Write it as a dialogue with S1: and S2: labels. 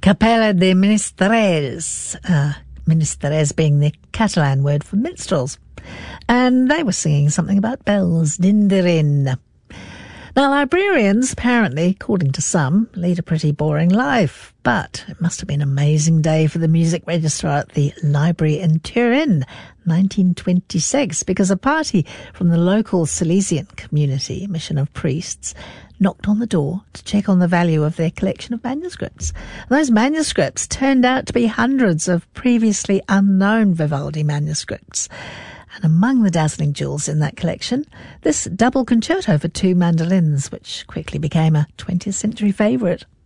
S1: Capella de Ministres, ministres being the Catalan word for minstrels. And they were singing something about bells, dinderin. Now, librarians, apparently, according to some, lead a pretty boring life. But it must have been an amazing day for the music registrar at the library in Turin, 1926, because a party from the local Salesian community, mission of priests, knocked on the door to check on the value of their collection of manuscripts. And those manuscripts turned out to be hundreds of previously unknown Vivaldi manuscripts. And among the dazzling jewels in that collection, this double concerto for two mandolins, which quickly became a 20th century favourite.